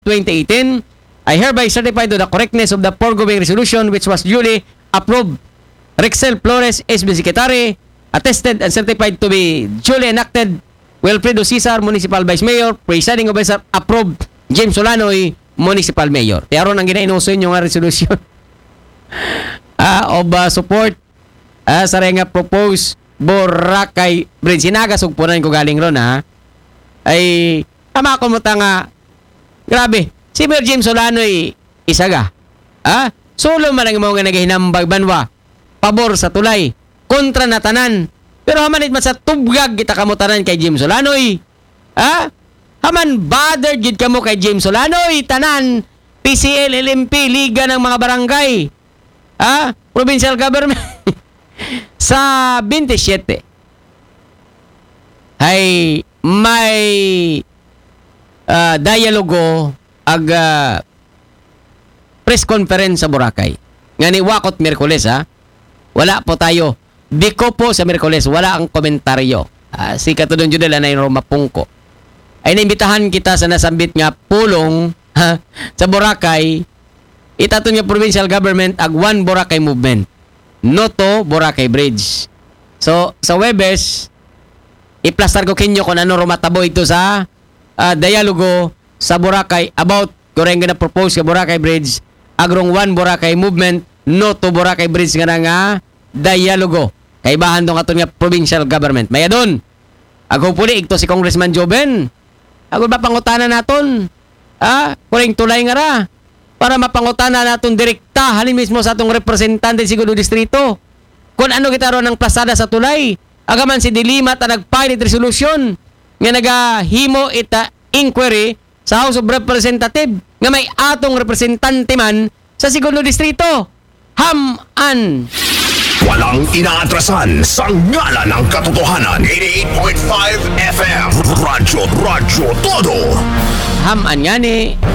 2018, I hereby certify to the correctness of the foregoing resolution which was duly approved. Rexel Flores, SB Secretary, attested and certified to be duly enacted. Wilfredo Cesar, Municipal Vice Mayor, presiding officer, approved. James Solanoy, Municipal Mayor. Tiyaron ang ginainuso yung resolution of support sa nga proposed Boracay Bridge. Sinagasog po na ko galing ron, ha? Ay, tama ko mo nga, grabe, si Mayor James Solanoy, isaga. Solo man ang mga nagahinambag banwa, pabor sa tulay, kontra na tanan. Pero hamanit man sa tubgag kita kamutanan kay James Solanoy. Haman bothered gid kamo kay James Solanoy, tanan, PCL, LMP, Liga ng mga barangay. Provincial government. Sa 27 ay may dialogo ag press conference sa Boracay. Nga ni Wakot Miyerkules, wala po tayo. Biko po sa Miyerkules, wala ang komentaryo. Si Katudon Judel na yung mapungko. Ay naimbitahan kita sa nasambit nga pulong sa Boracay. Itaton nga provincial government ag One Boracay Movement. Noto Boracay Bridge. So, sa Webes, iplastar ko kinyo kung ano rumatabo ito sa dialogo sa Boracay about kurang na propose ka Boracay Bridge agrong One Boracay Movement Noto Boracay Bridge nga dialogo. Kaibahan dong aton nga provincial government. Maya doon. Ako puli, ito si Congressman Joben. Ako ba pangutana naton? Kuring tulay nga ra. Para mapangutana naton direkta halin mismo sa atong representante siguro distrito. Kung ano kita ron ng plasada sa tulay. Agaman si Dilima ta nagpilot resolution nga nagahimo ita inquiry sa House of Representative nga may atong representante man sa segundo distrito. Ham-an. Walang inaatrasan sa ngalan ng katotohanan. 88.5 FM Radyo Todo. Ham-an nga ni.